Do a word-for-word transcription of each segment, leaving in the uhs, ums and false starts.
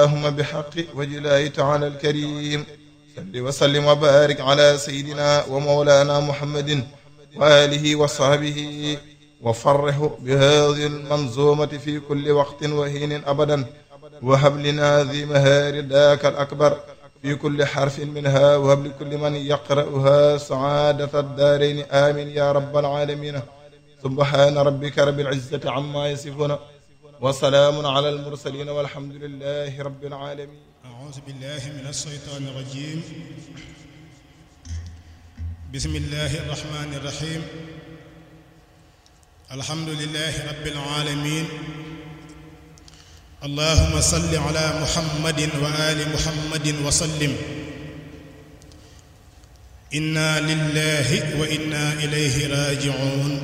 اللهم بحق وجه الله تعالى الكريم صل وسلم وبارك على سيدنا ومولانا محمد وآله وصحبه وفرح بهذه المنظومة في كل وقت وحين أبدا وهب لنا ذي مهار ذاك الأكبر في كل حرف منها وهب لكل من يقرأها سعادة الدارين آمين يا رب العالمين سبحان ربك رب العزة عما يصفون وسلام على المرسلين والحمد لله رب العالمين. أعوذ بالله من الشيطان الرجيم. بسم الله الرحمن الرحيم. الحمد لله رب العالمين. اللهم صل على محمد وآل محمد وسلم. إنا لله وإنا إليه راجعون.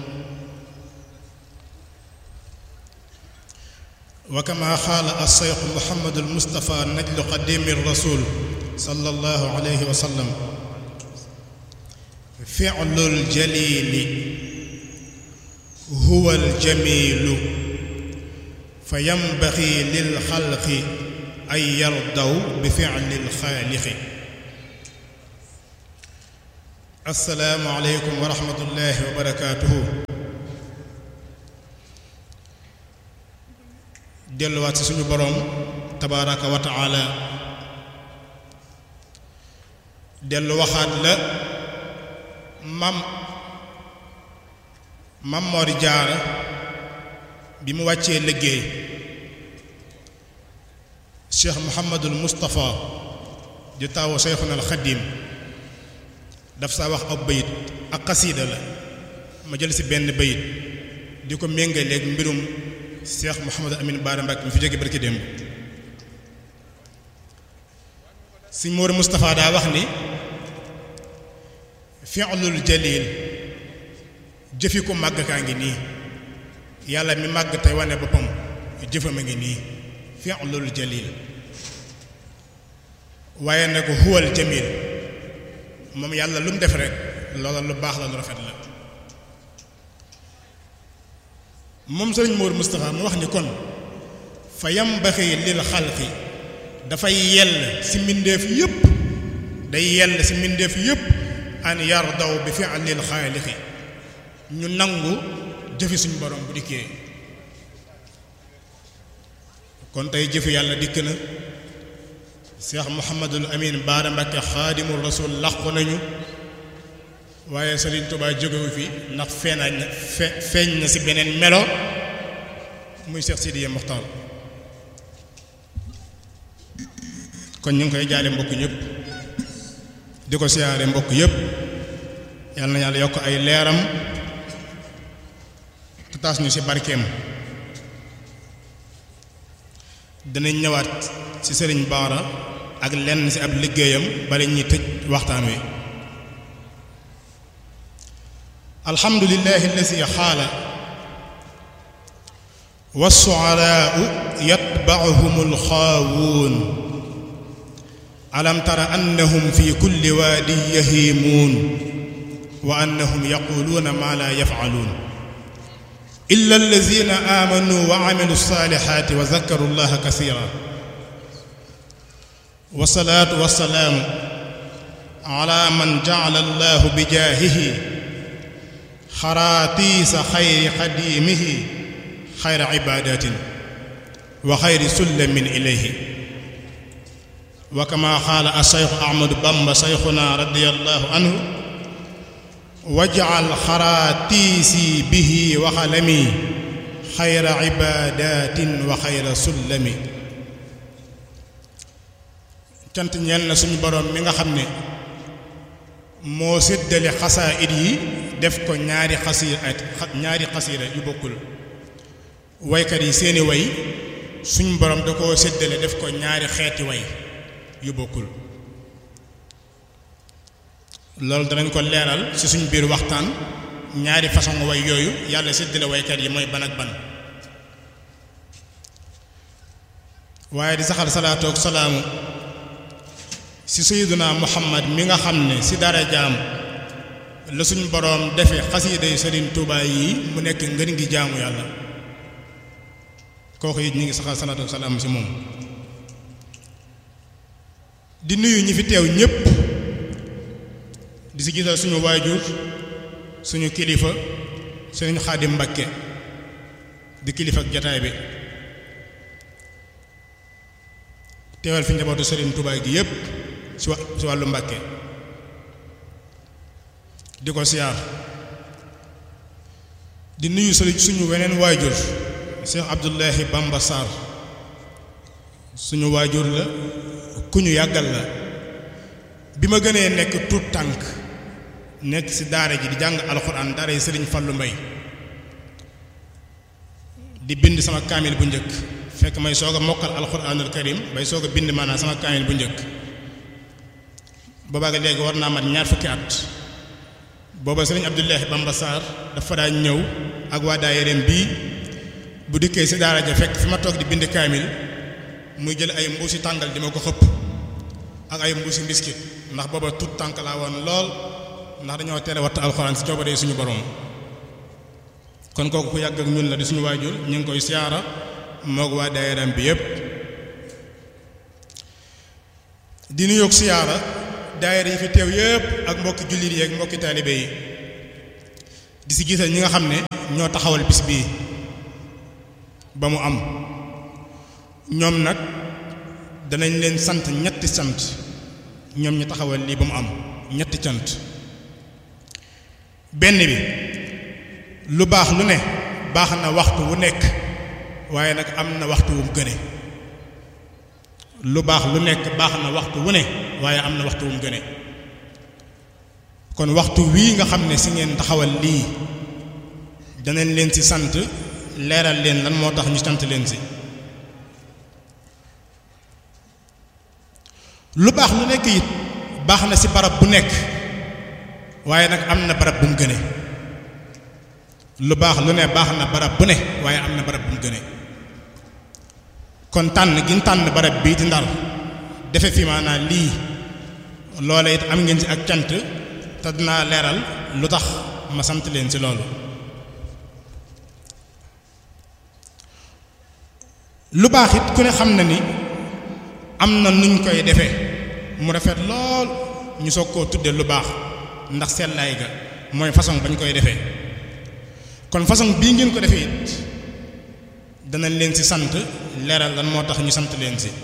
وكما قال الشيخ محمد المصطفى نجل قديم الرسول صلى الله عليه وسلم: فعل الجليل هو الجميل فينبغي للخلق أن يرضوا بفعل الخالق. السلام عليكم ورحمة الله وبركاته. delluwaat ci suñu boroom tabaaraka wa taala dellu waxaat la mam mam Mor Jaara bi mu wàccee liggéey Cheikh Mouhamadul Moustapha di taawu Cheikhuna al Xadim daf saa wax ab bayit ak xasiida la ma jël ci benn bayit di ko méngaleeg mbirum Cheikh Mouhamadou Amine Bara Mbacké mi fi jóge barki démb. Sëñ Mor Moustapha daa wax ni fi'lul jalil jëfi ko màgg kaa ngi nii yàlla mi màgg tey wane boppam jëfam a ngi nii fi'lul jalil waaye nag huwal jamil moom yàlla lu mu def rek loola lu baax la lu rafet la. moom sëriñ Mor Moustapha mu wax ni kon fa yambaxi lil xalqi dafay yell ci mbindeef yépp day yell ci mbindeef yépp an yardaw bi fi'lil xaaliqi ñu nangu jëfi suñu borom bu dikkee. kon tey jëfi yàlla dikk na Cheikh Mouhamadul Amine Bara Mbacké xaadimul rasul làqu nañu waaye Serigne Touba jógewu fi ndax feeñañ na feeñ na ci beneen melo muy Cheikh Sidiya Mokhtar. kon ñu ngi koy jaale mbokk ñëpp di ko siyaare mbokk yëpp yal na yàlla yokk ay leeram te taas ñu ci barkeem. danañ ñëwaat ci Serigne Bara ak lenn ci ab liggéeyam bala ñuy tëj waxtaan wi. الحمد لله الذي قال والشعراء يتبعهم الغاوون ألم تر أنهم في كل واد يهيمون وأنهم يقولون ما لا يفعلون إلا الذين آمنوا وعملوا الصالحات وذكروا الله كثيرا. والصلاة والسلام على من جعل الله بجاهه خراطيس خير قديمه خير عبادات وخير سلم إليه. وكما قال الشيخ أحمد بامبا شيخنا رضي الله عنه: واجعل خراطيسي به وخلمي خير عبادات وخير سلم. cant ñeel na suñu borom mi nga xam ne moo séddale xasaayid yi def ko ñaari xasiida ñaari xasiida yu bokkul. waykat yi seeni way suñ borom da koo séddale def ko ñaari xeeti way yu bokkul. loolu danañ ko leeral ci suñ biir waxtaan ñaari façon way yooyu yàlla séddale waykat yi mooy ban ak ban. waaye di saxal salaatu ak salaamu ci sayyiduna Muhammad mi nga xam ne ci darajaam la suñ boroom defe xasiida yu Sëriñ Tuubaa yi mu nekk ngën gi jaamu yàlla. kooku it ñu ngi saxal salaatu ak salaam ci moom. di nuyu ñi fi teew ñépp di si gisal suñu waajur suñu kilifa Sëriñ Xaadim Mbakke di kilifa ak jataay bi teewal fi njabootu Sëriñ Tuubaa gi yépp ci ci wàllu Mbakke di ko siyaar di nuyu suñu weneen waajur Cheikh Abdullahi Bamba Sarr suñu waajur la ku ñu yàggal la bi ma gënee nekk tuut tànk nekk ci daara ji di jàng alxuraan daara yi Sëriñ Fallu Mbay di bind sama kaamil bu njëkk fekk may soog a mokkal alxuraanul karim bay soog a bind maanaam sama kaamil bu njëkk boobaag léegi war naa mat ñaar fukki at booba Sëriñ Abdullahi Bamba Sarr dafa daan ñëw ak waa daayireem bii bu dikkee ci daara ja fekk fi ma toog di bind kaamil muy jël ay mbuusi tàngal di ma ko xëpp ak ay mbuusi mbiskit ndax booba tut tànk laa woon lool ndax dañoo teel a wattu alxuraan ci coobare suñu borom kon kooku ku yàgg ak ñun la di suñu waajur ñu ngi koy siyaara moog waa daayireem bi yépp di nuyoog siyaara daayira yi fi teew yépp ak mbokki jullit yi ak mbokki taalibe yi di si gisal ñi nga xam ne ñoo taxawal bis bii ba mu am ñoom nag danañ leen sant ñetti sant ñoom ñu taxawal lii ba mu am ñetti cant benn bi lu baax lu ne baax na waxtu wu nekk waaye nag am na waxtu wu mu gëne lu baax lu nekk baax na waxtu wu ne waaye am na waxtu wu mu gëne kon waxtu wii nga xam ne si ngeen taxawal lii danañ leen ci sant leeral leen lan moo tax ñu sant leen ci lu baax lu nekk it baax na ci barab bu nekk waaye nag am na barab bu mu gëne lu baax lu ne baax na barab bu ne waaye am na barab bu mu gëne kon tànn gi ñu tànn barab bii di Ndar defe fi maanaam lii loola it am ngeen ci ak cant te dinaa leeral lu tax ma sant leen ci loolu lu baax it ku ne xam na ni am na nuñ koy defee mu rafet lool ñu soog koo tudde lu baax ndax sellaay ga mooy façon bañ koy defee kon façon bii ngeen ko defee it danañ leen ci sant leeral lan moo tax ñu sant leen ci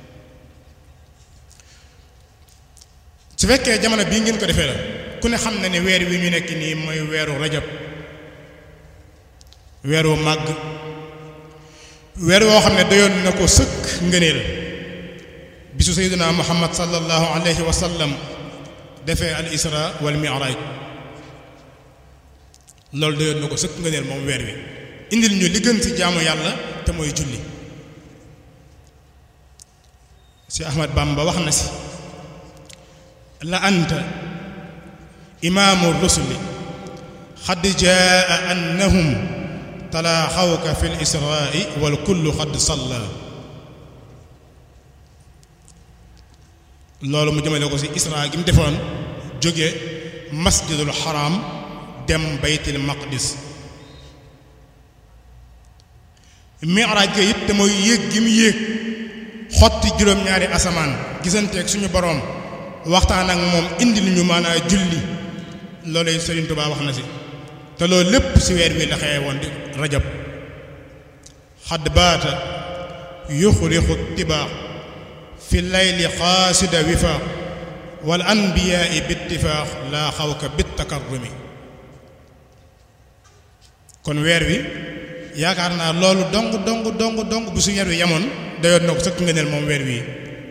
su fekkee jamono bii ngeen ko defee la ku ne xam na ne weer wi ñu nekk nii mooy weeru rajab weeru màgg weer woo xam ne doyoon na ko sëkk ngëneel bisu sayyidina muhammad sallallahu alayhi wa sallam defee al isra wal mi'raj loolu doyoon na ko sëkk ngëneel moom weer wi indil ñu li gën ci jaamu yàlla te mooy julli si Ahmad Bamba wax na si la anta imaamu rusuli xad jaa annahum talaaxawka fi lisraai wal kullu xad salla loolu mu jëmale ko ci isra gi mu defoon jóge masjidul xaram dem baytil maqdis mi'raaj ga it te mooy yéeg gi mu yéeg xotti juróom-ñaari asamaan gisanteeg suñu boroom waxtaan ak moom indi lu ñu maanaa julli loolu Sëriñ Tuubaa wax na ci te loolu lépp ci weer wi la xewe woon di rajab xadd baata yuxrixu tibaa fi layli xaasida wifaaq wal anbiyaai bittifaax laa xawka bittakarrumi kon weer wi yaakaar naa loolu dong dong dong dong bu su weer wi yemoon dayoon na ko sëkk ngëneel moom weer wi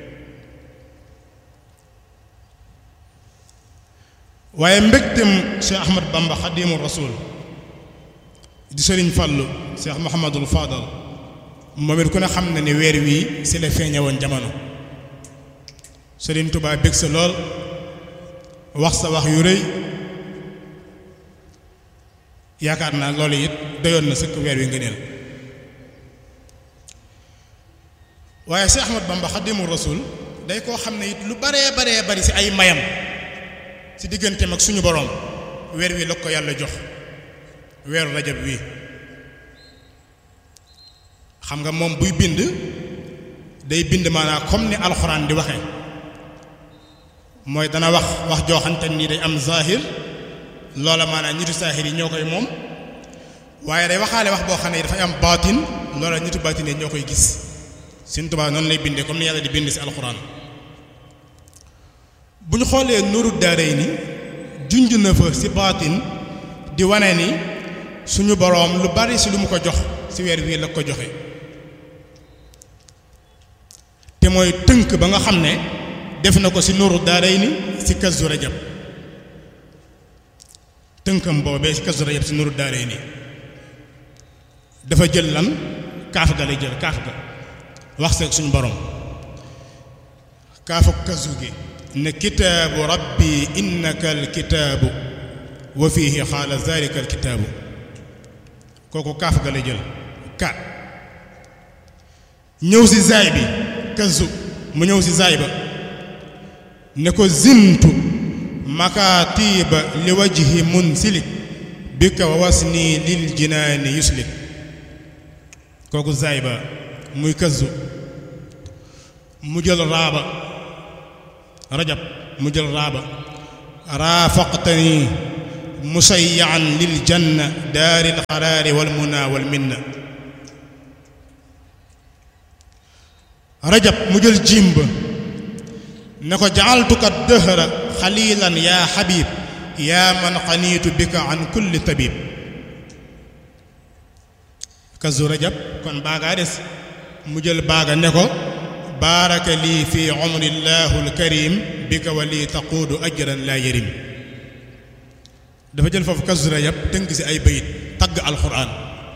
waaye mbégtem Cheikh Ahmad Bamba Xadimu Rasul di Sëriñ Fallu Cheikh Mouhamadul Fadal moom it ku ne xam na ni weer wii si la feeñe woon jamono Sëriñ Tuubaa bég sa lool wax sa wax yu rëy yaakaar naa loolu it doyoon na sëkk weer wi ngëneel waaye Cheikh Ahmad Bamba Xadimu Rasul day koo xam ne it lu baree baree bari si ay mayam ci digganteem ak suñu boroom weer wi la ko yàlla jox weeru rajab wi xam nga moom buy bind day bind maanaam comme ni alxuraan di waxe mooy dana wax wax joo xamante ni day am zahir loola maanaam ñitu zahir yi ñoo koy moom waaye day waxaale wax boo xam ne dafay am baatin loola ñitu baatin yi ñoo koy gis Sëriñ Tuubaa noonu lay bindee comme ni yàlla di bind ci alxuraan bu ñu xoolee Nuuru Daarayni junj na fa ci baatin di wane ni suñu boroom lu bari ci lu mu ko jox ci weer wii la ko joxe te mooy tënk ba nga xam ne def na ko ci Nuuru Daarayni ci Kazu Rajab tënkam boobee ci Kazu Rajab ci Nuuru Daarayni dafa jël lan kaaf ga lay jël kaaf ga wax seeg suñu borom kaafu kazu gi ne kitaabu rabbi innaka alkitaabu wa fihi xaala zalika alkitaabu kooku kaaf ga lay jël ka ñëw ci zaay bi kazu mu ñëw ci zaay ba ne ko zintu makaatiba li wajhi munsilik bika wa wasni lil jinaani yuslik kooku zaay ba muy kazu mu jël raaba rajab mu jël raaba raafaqtani musayyan lil janna daaril xaraari wal muna wal minna rajab mu jël jiim ba ne ko jaaltuka dëhra xalilan yaa xabib yaa man xaniitu bika an kulli tabib kazu rajab kon baagaa des mu jël baaga ne ko baaraka lii fi umrillahu alkarim bika wa lii taquudu ajran laa yarim dafa jël foofu kazu rajab tënk ci ay bayit tagg alxuraan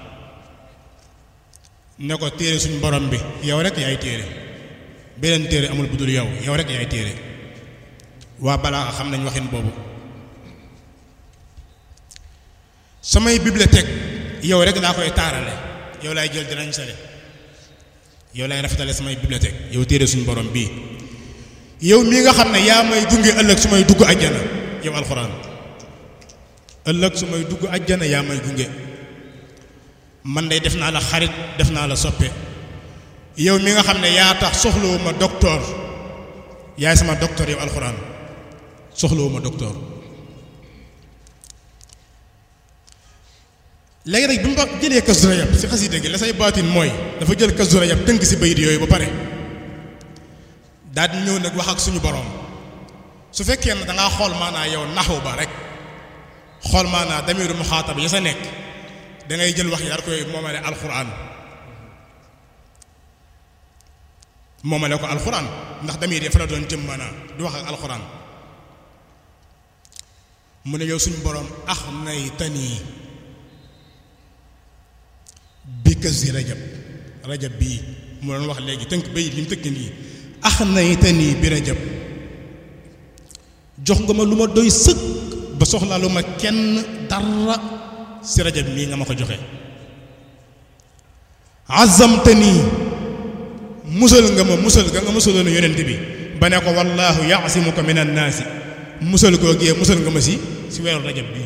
ne ko téere suñ borom bi yow rek yaay téere beneen téere amul bu dul yow yow rek yaay téere waa balaa xam nañ waxin boobu samay bibliothèque yow rek laa koy taarale yow laay jël dinañ sale yow laay rafetale samay bibliothèque yow téere suñu borom bii yow mii nga xam ne yaa may gunge ëllëg su may dugg ajjana yow alxuraan ëllëg su may dugg ajjana yaa may gunge man day def naa la xarit def naa la soppe yow mi nga xam ne yaa tax soxlawuma docteur yaay sama docteur yow alxuraan soxlawuma docteur léegi rek bi mu jëlee Kazu Rajab ci xasida gi la say baatin mooy dafa jël Kazu Rajab tënk ci bayit yooyu ba pare daal di ñëw nag wax ak suñu boroom su fekkee ne dangaa xool maanaa yow naxu ba rek xool maanaa damiru muxaatab ya sa nekk da ngay jël wax yi daal koy moomale alxuraan moomale ko alxuraan ndax damir yi fa la doon jëm maanaa di wax ak alxuraan mu ne yow suñu boroom ax nay tanii bi Kazu Rajab rajab bii mu doon wax léegi tënk bayit li mu tëkk nii ax nay tanii bi rajab jox nga ma lu ma doy sëkk ba soxlaa lu ma kenn dara si rajab mii nga ma ko joxe azamtani musal nga ma musal nga nga musaloon yonent bi ba ne ko wallaahu yaasimuka min annaasi musal koo gee musal nga ma si si weeru rajab bi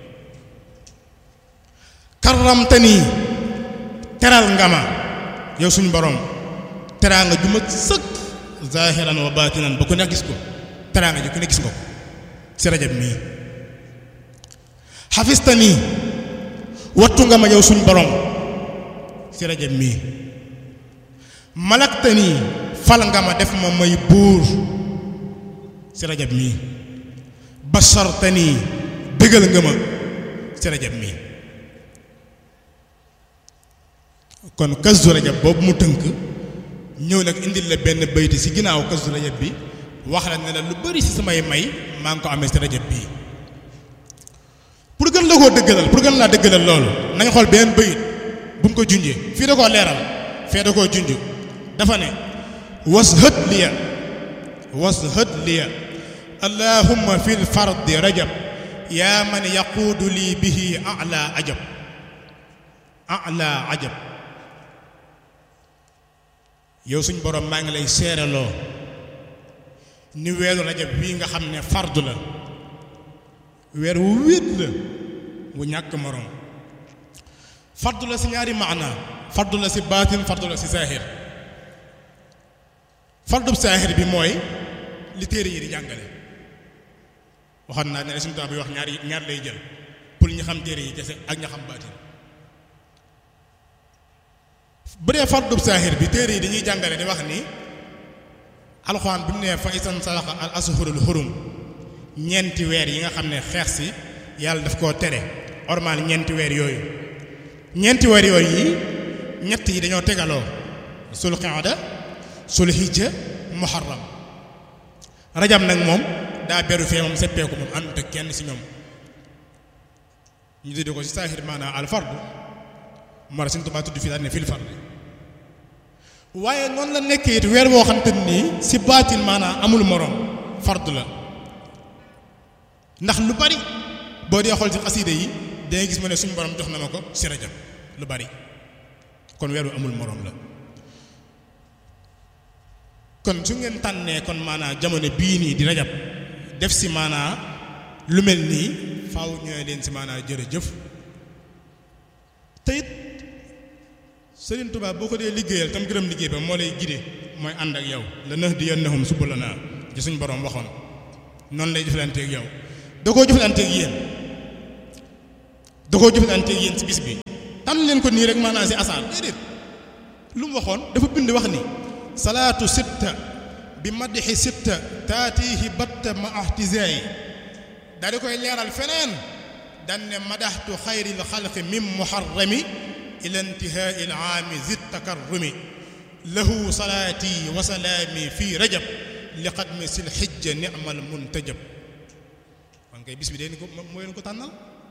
karamtani teral nga ma yow suñu borom teraa nga ju ma sëkk zahiran wa batinan ba ku ne gis ko teraa nga ji ku ne gis nga ko si rajab mii xafistani wattu nga ma yow suñu borom si rajab mii malaktani fal nga ma def ma may buur si rajab mii bashartani bégal nga ma si rajab mii kon Kazu Rajab boobu mu tënk ñëw nag indil la benn bayti si ginnaaw Kazu Rajab bi wax la ne la lu bari si samay may maa ngi ko amee si rajab bii pour gën la koo dëggalal pour gën laa dëggalal loolu nañ xool benn bayit bu mu ko junjee fii da koo leeral fee da koo junj dafa ne washhad liya washhad liya allahumma fil fardi rajab yaa man yaquudu lii bihi ala ajab ala ajab yow suñ borom maa ngi lay seeraloo ni weeru rajab bii nga xam ne fardu la weer wu wéet la wu ñàkk morom fardu la si ñaari maana fardu la si baatin fardu la si saahir fardub saahir bi mooy li téere yi di jàngale waxoon naa ne suñu tubaab bi wax ñaar ñaar lay jël pour ñu xam téere yi kese ak ña xam baatin bu dee fardub saahir bi téere yi dañuy jàngale di wax ni alxuraan bi mu nee fa isan salaxa al ashurul xurum ñeenti weer yi nga xam ne xeex si yàlla daf koo tere ormal ñeenti weer yooyu ñeenti weer yooyu yi ñett yi dañoo tegaloo sul qaada sul hijja muharram rajab nag moom daa beru fee moom seppeeku moom ànd ak kenn si ñoom ñu tuddee ko si saahir maanaam al fardu mara Sëriñ Tuubaa tudd fii daal ne fil fardi waaye noonu la nekkee it weer boo xam te nii si baatin maanaam amul morom fardu la ndax lu bari boo dee xool ci xasiida yi dangay gis ma ne suñu borom jox na ma ko si rajab lu bari kon weer wu amul morom la kon su ngeen tànnee kon maanaam jamono bii nii di rajab def si maanaam lu mel nii faaw ñooy leen si maanaam jërëjëf te it Sëriñ Tuubaa boo ko dee liggéeyal tam gërëm liggéey ba moo lay gide mooy ànd ak yow la nahdiyannahum subulanaa ci suñ borom waxoon noonu lay jëflanteeg yow da koo jëflanteeg yéen da koo jëflanteeg yéen ci bis bi tànn leen ko nii rek maanaam si asaar déedéet lu mu waxoon dafa bind wax ni salaatu sitta bi madixi sitta taatihi batta ma ahtizaayi daa di koy leeral feneen dan ne madaxtu xayril xalqi min muharrami ila intihaai alaami zid takarrumi lahu salaati wa salaami fi rajab li xadmi sil xijja ni'mal muntajab man kay bis bi dee ni ko moo leen ko tànnal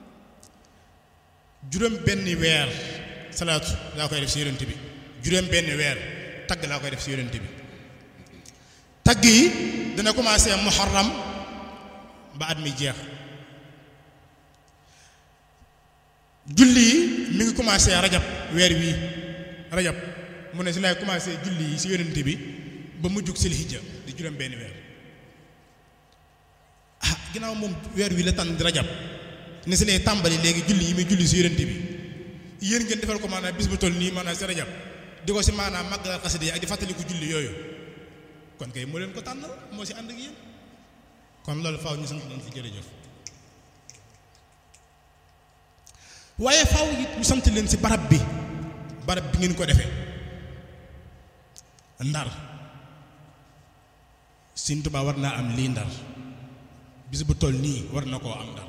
juróom benn weer salaatu laa koy def si yonent bi juróom benn weer tagg laa koy def si yonent bi tagg yi dana commencé muharram ba at mi jeex julli yi mi ngi commencé rajab weer wii rajab mu ne si lay commencé julli yi si yonent bi ba mu jug sil hijja di juróom benn weer ah ginnaaw moom weer wi la tànn di rajab ne si lay tàmbali léegi julli yi muy julli si yonent bi yéen ngeen defal ko maanaam bis bu toll nii maanaam si rajab di ko si maanaam màggal xasida yi ak di fàttaliku julli yooyu kon kay moo leen ko tànnal moo si ànd ak yéen kon loolu faaw ñu sant leen si jërëjëf waaye faaw it ñu sant leen si barab bi barab bi ngeen ko defee ndar Sëriñ Tuubaa war naa am lii ndar bis bu toll nii war na koo am ndar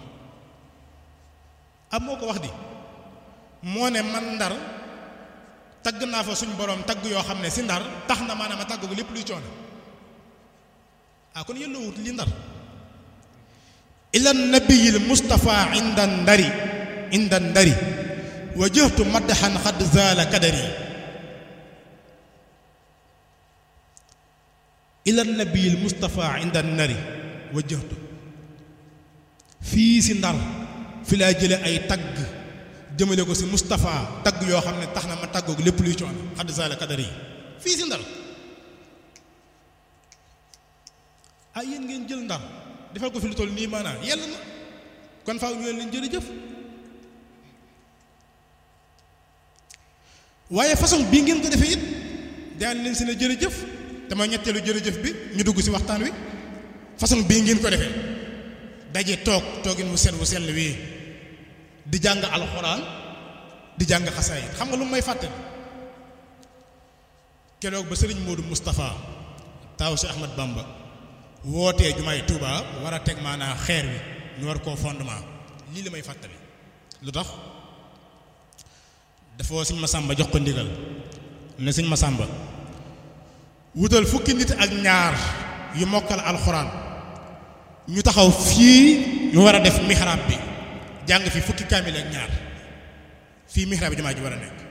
am moo ko wax di moo ne man ndar tagg naa fa suñ borom tagg yoo xam ne si ndar tax na maanaam a tagg ko lépp luy coono ah kon yelloo wut li ndar ila nabiyil mustafa inda ndari inda ndari wajjahtu maddahan xad zaala kadari ila nabiyil mustafa inda ndari wajjahtu fii si ndar fi laa jële ay tagg jëmale ko si Moustapha tagg yoo xam ne tax na ma tàggoog lépp luy coono xadd saala kadar yi fii si ndar ah yéen ngeen jël ndar defal ko fi lu toll nii maanaam yàlla na kon faaw ñu leen jërëjëf waaye façon bii ngeen ko defee it daan leen si ne jërëjëf te mooy ñetteelu jërëjëf bi ñu dugg si waxtaan wi façon bii ngeen ko defee daje toog toogin wu sell wu sell wii di jàng alxuraan di jàng xasaayid xam nga lu may fàtte keroog ba sëriñ Modou Moustapha taaw si Ahmad Bamba wootee jumaay Touba war a teg maanaa xeer wi ñu war koo fondement lii la may fàttali lu tax dafa sëñ Masamba jox ko ndigal ne sëñ Masamba wutal fukki nit ak ñaar yu mokkal alxuraan ñu taxaw fii ñu war a def mihrab bi jàng fi fukki kaamil ak ñaar fii mihrab bi jumaa ji war a nekk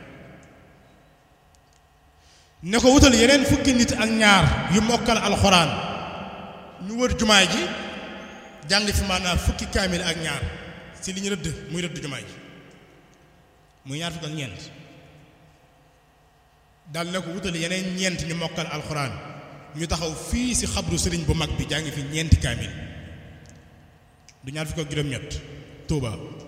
ne ko wutal yeneen fukki nit ak ñaar yu mokkal alxuraan ñu wër jumaa ji jàng fi maanaam fukki kaamil ak ñaar si li ñu rëdd muy rëdd jumaa ji muy ñaar fukk ak ñeent daal ne ko wutal yeneen ñeent ñu mokkal alxuraan ñu taxaw fii si xabru sëriñ bu mag bi jàng fi ñeenti kaamil du ñaar fukk ak juróom-ñett Touba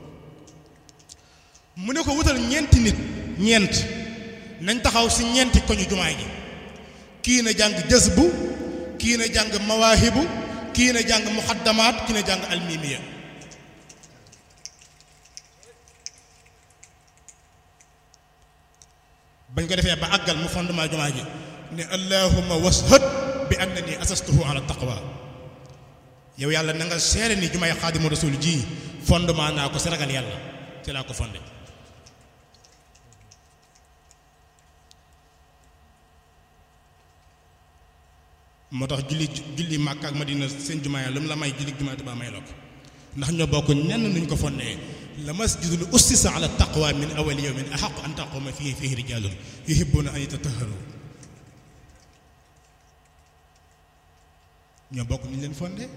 mu ne ko wutal ñeenti nit ñeent nañ taxaw si ñeenti koñu jumaa ji kii na jàng jazbu kii na jàng mawaahibu kii na jàng muqaddamaat kii na jàng almimiya bañ ko defee ba àggal mu fondement jumaa ji ne allahumma washhad bi annani asastuhu ala taqwa yow yàlla na nga seere ni jumaay Xaadimu Rasuul ji fondement naa ko si ragal yàlla ci laa ko fondé moo tax julli julli Makka ak Madina seen jumaa lu mu la may julli jumaa Tuubaa may la ko ndax ñoo bokk ñenn nuñ ko fondé la masjidul ussisa ala taqwa min awwali yawmin ahaqqu an taquma fihi fihi rijaalun yuhibbuna an yatatahharu ñoo bokk ñu leen fondé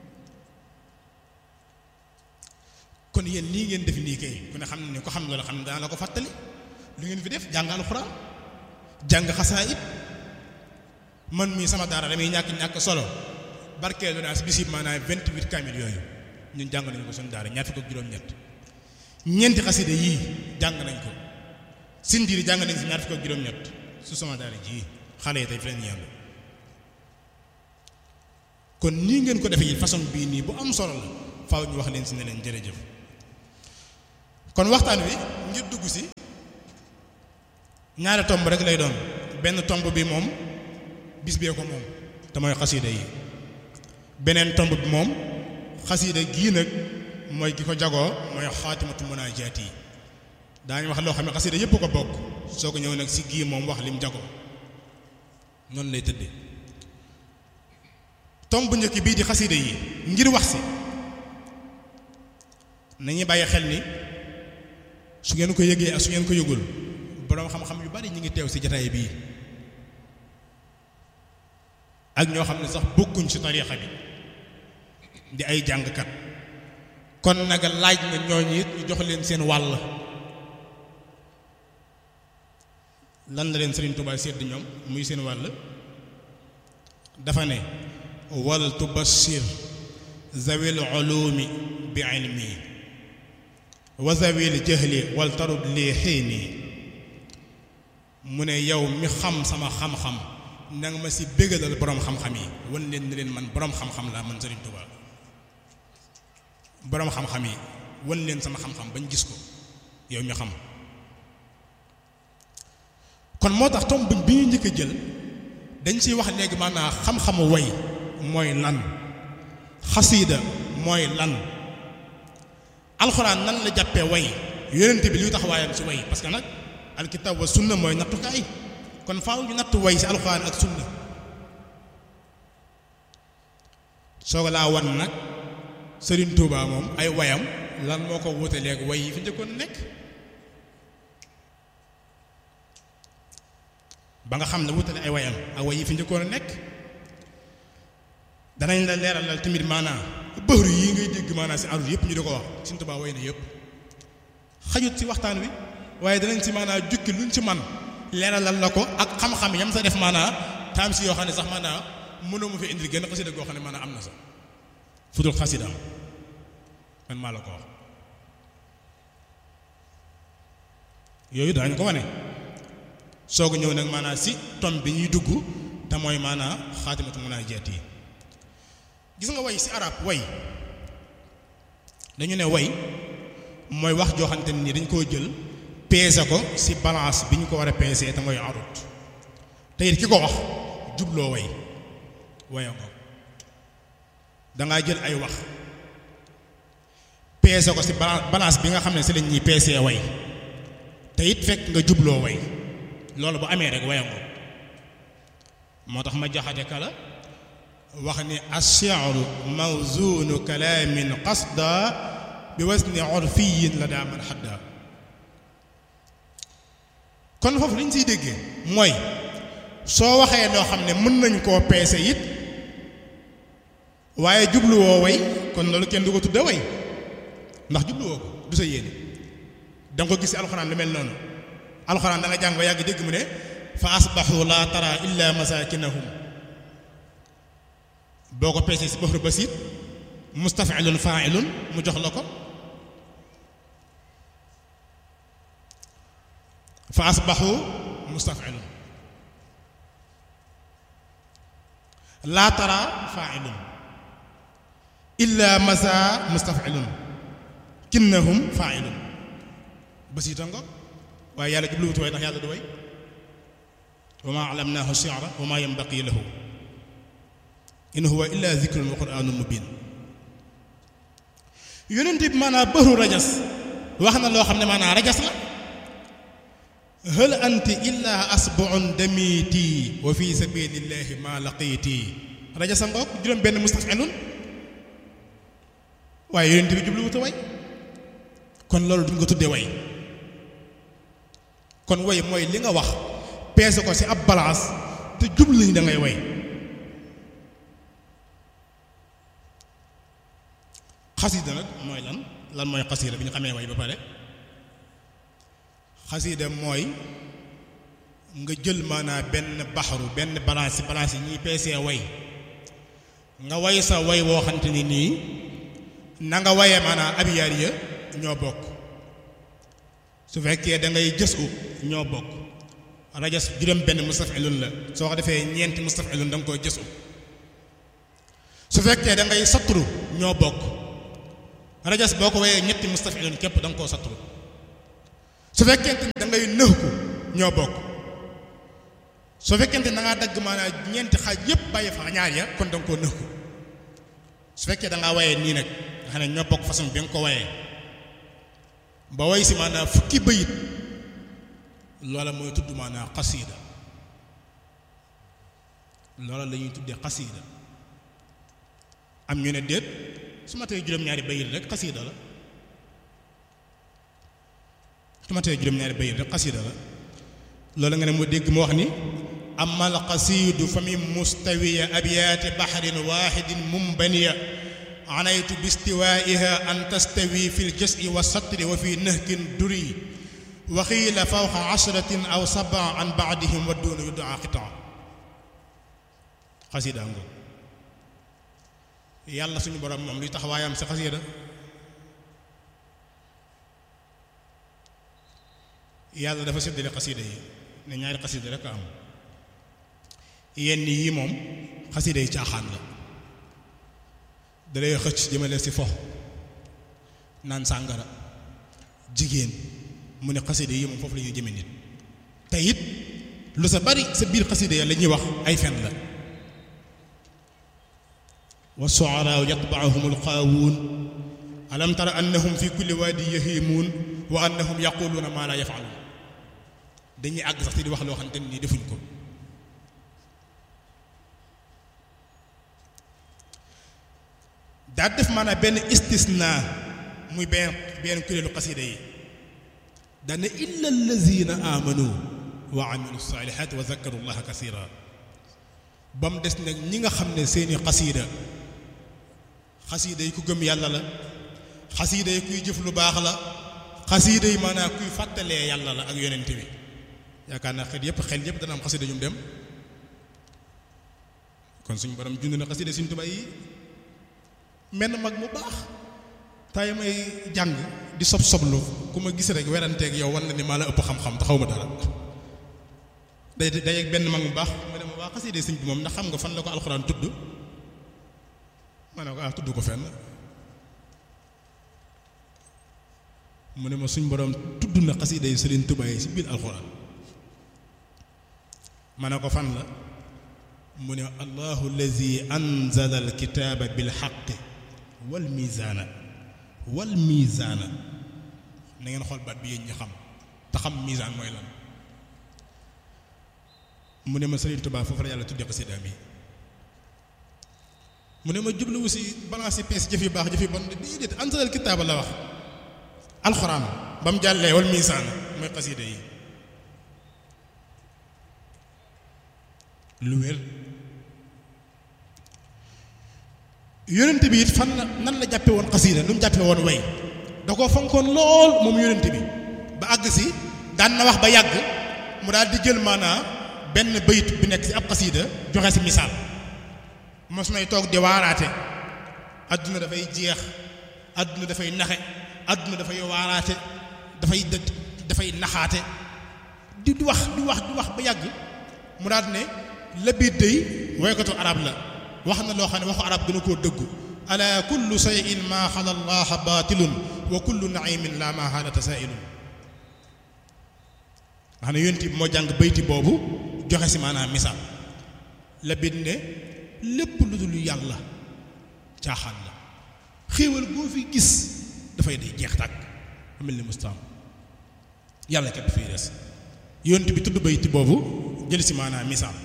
kon yéen lii ngeen def nii kay ku ne xam ne ko xam loolu xam ne dana la ko fàttali lu ngeen fi def jàng alxuraan jàng xasaayid man mii sama daara damay ñàkk ñàkk solo barkeelu naa si bisib maanaam vingt-huit kaamil yooyu ñun jàng nañu ko suñu daara ñaar fukk ak juróom-ñett ñeenti xasida yii jàng nañ ko sindiiri jàng nañ si ñaar fukk ak juróom-ñett su sama daara ji xale yi tey fi leen yàlla kon nii ngeen ko defee yi façon bii nii bu am solo la faaw ñu wax leen si ne leen jërëjëf kon waxtaan wi ngir dugg si ñaari tomb rek lay doon benn tomb bi moom bis bee ko moom te mooy xasida yi beneen tomb bi moom xasida gii nag mooy gi ko jagoo mooy xaatimatu munaajaat yi daañu wax loo xam ne xasida yépp ko bokk soo ko ñëw nag si gii moom wax lim jagoo noonu lay tëddee tomb bu njëkk bii di xasida yi ngir wax si nañuy bàyyi xel ni su ngeen ko yëgee ak su ngeen ko yëgul boroom xam-xam yu bari ñu ngi teew si jataay bii ak ñoo xam ne sax bokkuñ ci tariixa bi di ay jàngkat kon nag laaj na ñooñu it ñu jox leen seen wàll lan la leen Sëriñ Tuubaa sedd ñoom muy seen wàll dafa ne wal tubashir zawil ulumi bi ilmi wa zawil jahli wal tarud li xiini mu ne yow mi xam sama xam-xam na nga ma si bégalal boroom xam-xam yi wan leen ni leen man boroom xam-xam laa man Sëriñ Tuubaa boroom xam-xam yi wan leen sama xam-xam bañ gis ko yow mi xam kon moo tax tomb bi ñu njëkk a jël dañ siy wax léegi maanaam xam-xamu way mooy lan xasiida mooy lan alxuraan nan la jàppee way yonent bi luy tax waayam si way parce que nag alkitaab wa sunna mooy nattukaay kon faaw ñu natt way si alxuraan ak sunna soo ko laa wan nag Sëriñ Tuubaa moom ay wayam lan moo ko wute léegi way yi fi njëkkoon nekk ba nga xam ne wutale ay wayam ak way yi fi njëkkoon nekk danañ la leeralal tamit maanaam bëxru yi ngay dégg maanaam si arut yëpp ñu di ko wax Sëriñ Tuubaa way na yëpp xajut si waxtaan wi waaye danañ si maanaam jukki luñ ci man leeralal la ko ak xam-xam yam sa def maanaam taam si yoo xam ne sax maanaam mënoo mu fi indil genn xasida goo xam ne maanaam am na sax fudul xasida man maa la ko wax yooyu daañu ko wane soog a ñëw nag maanaam si tom bi ñuy dugg te mooy maanaam xaatimatu munaajaat yi gis nga way si arab way dañu ne way mooy wax joo xamante ne nii dañ koo jël peese ko si balance bi ñu ko war a peese te mooy arut te it ki ko wax jubloo way waya ko dangaa jël ay wax peese ko si balance bi nga xam ne si lañ ñuy peesee way te it fekk nga jubloo way loolu bu amee rek waya ko moo tax ma jaxate kala wax ni ash-shi'ru mawzunu kalaamin qasda bi wasni urfiyin la daa man xadda kon foofu li ñu siy déggee mooy soo waxee loo xam ne mën nañ koo peese it waaye jubluwoo way kon loolu kenn du ko tudde way ndax jubluwoo ko du sa yéene danga ko gis ci alxuraan lu mel noonu alxuraan da nga jàng ba yàgg dégg mu ne fa asbaxu la tara illa masakinahum boo ko peesee si baxru basit mustafilun fa'ilun mu jox la ko fa asbaxu mustafilun laa tara fa'ilun illa masa mustafilun kinnahum fa'ilun basiita ngo waaye yàlla jubluwutu way ndax yàlla du way wa ma allamnaahu shi'ra wa ma yanbaqi lahu in huwa illa dhikrun wa qur'anun mubin yonent bi maanaam bëru rajas wax na loo xam ne maanaam rajas la hal anti illa asbu'un damiti wa fi sabilillahi ma laqiti rajasa ngoog juróom benn mustafilun waaye yonent bi jubluwutu way kon loolu duñ ko tuddee way kon way mooy li nga wax peese ko ci ab balance te jublu ni da ngay way xasida nag mooy lan lan mooy xasida bi ñu xamee way ba pare xasida mooy nga jël maanaam benn baxaru benn balance ci balance yi ñuy peesee way nga way sa way woo xamante ni nii na nga wayee maanaam abiyaar ya ñoo bokk su fekkee da ngay jës u ñoo bokk rajas juróom benn mustafilun la soo ko defee ñeenti mustafilun da nga koy jës u su fekkee da ngay satru ñoo bokk rajas boo ko wayee ñetti mustafilun képp da nga koo satru su fekkente da ngay nëxku ñoo bokk su fekkente da ngaa dagg maanaam ñeenti xaaj yépp bàyyi fa ñaar ya kon da nga koo nëxku su fekkee da ngaa wayee nii nag nga xam ne ñoo bokk façon bi nga ko wayee ba way si maanaam fukki bayit loola mooy tudd maanaam xasiida loola la ñuy tuddee xasiida am ñu ne déet su ma tee juróom-ñaari bayit rek xasiida la su ma tee juróom-ñaari bayit rek xasiida la loola nga ne mu dégg mu wax ni amal xasiidu fa min mustawiya abyaati baxrin waaxidin mumbaniya anaytu bistiwaiha an tastawi fi ljasi wa satri wa fi nahkin duri wa xiila fawqa ashratin aw sab'a an baadihim wa duuna yudaa qitaa xasida ngo yàlla suñu borom moom luy taxawaayam si xasida yàlla dafa séddale xasida yi ne ñaari xasida rek a am yenn yii moom xasida yi caaxaan la dalay xëcc jëmale si fo naan sàngara jigéen mu ne xasida yi moom foofu la ñuy jëme nit te it lu sa bari sa biir xasida ya la ñuy wax ay fen la wa su'araa yatba'uhum alqaawuun alam tara annahum fi kulli waadi yahiimuun wa annahum yaquluuna maa laa yaf'aluun dañuy àgg sax te di wax loo xamante ni defuñ ko daa def maanaam benn istisna muy benn benn kuréelu xasida yi dana illa allazina amanu wa amilu salihat wa zakaru llaha kasira ba mu des nag ñi nga xam ne seeni xasida xasida yi ku gëm yàlla la xasida yi kuy jëf lu baax la xasida yi maanaam kuy fàttalee yàlla la ak yonent bi yaakaar naa xel yëpp xel yëpp dana am xasida ñu dem kon suñu borom jund na xasida suñu Tuubaa yi menn mag mu baax tay may jàng di sob soblu ku ma gis rek weranteeg yow wan na ni maa la ëpp xam-xam te xaw ma dara day day ak benn mag mu baax ma ne ma waa xasida sëñ bi moom ndax xam nga fan la ko alxuraan tudd ma ne ko ah tudd ko fenn mu ne ma suñ borom tudd na xasida yi Sëriñ Tuubaa yi si biir alxuraan ma ne ko fan la mu ne allahu allazi anzala alkitaaba bilxaqi wal miizaana wal miizaana na ngeen xool baat bi yéen ñi xam te xam miizaan mooy lan mu ne ma Sëriñ Tuubaa foofu la yàlla tuddee xasida mi mu ne ma jubluwu si balance yi pees jëf yu baax jëf yu bon déedéet anzalal kitaaba la wax alxuraan ba mu jàllee wal miizaana mooy xasida yi lu wér yonent bi it fan la nan la jàppe woon xasida nu mu jàppe woon way da koo fonkoon lool moom yonent bi ba àgg si daan na wax ba yàgg mu daal di jël maanaa benn bayit bi nekk si ab xasida joxe si misaal mos nay toog di waaraate adduna dafay jeex adduna dafay naxe adduna dafay waaraate dafay dafay naxaate di di wax di wax di wax ba yàgg mu daal ne la biir day woykatu arab la wax na loo xam ne waxu arab gën a koo dëggu ala kullu shay'in ma xala allaha batilun wa kullu naimin la ma xala tasailun wax ne yonent bi moo jàng bayti boobu joxe si maanaam misaal la binde lépp lu dul yàlla caaxaan la xéewal boo fi gis dafay day jeex tàkk amel ni mustaam yàlla képp fii des yonent bi tudd bayti boobu jël si maanaam misaal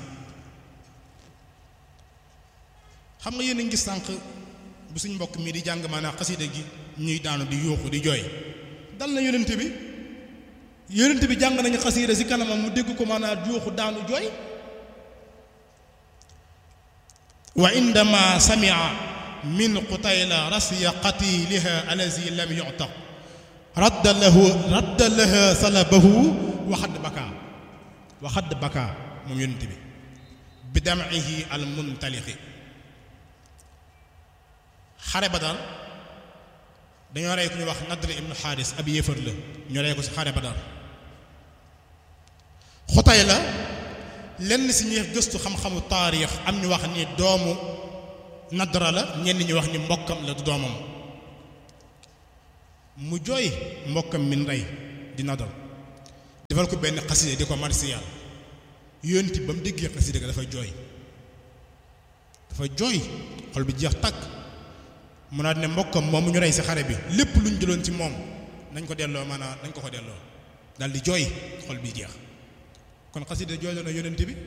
xam nga yéen a ngi sànq bu suñ mbokk mi di jàng maanaam xasida gi ñuy daanu di yuuxu di jooy dal na yonent bi yonent bi jàng nañu xasida si kanamam mu dégg ko maanaam yuuxu daanu jooy wa indama samia min qutayla rasiya qatiliha alazi lam yu'taq radda lahu radda laha salabahu wa xadd baka wa xadd baka moom yonent bi bi dam'ihi al muntaliqi xare Badar dañoo rey ku ñu wax Nadr ibnu Xaaris ab yéefar la ñu rey ko ci xare Badar Xutayla lenn ci ñi gëstu xam-xamu taarix am ñu wax ni doomu Nadra la ñenn ñu wax ni mbokkam la du doomam mu jooy mbokkam min rey di Nadr defal ko benn xasida di ko marsiyal yonti ba mu déggee xasida ga dafa jooy dafa jooy xol bi jeex tàkk mu naa ne mbokkam moom mu ñu rey ci xare bi lépp lu ñu jëloon ci moom nañ ko delloo maanaam nañ ko ko delloo daal di jooy xol bi jeex kon xasida jooyloo na yonent bi